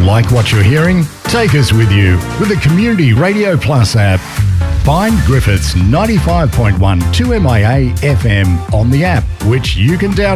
Like what you're hearing? Take us with you with the Community Radio Plus app. Find Griffiths 95.1 2MIA FM on the app, which you can download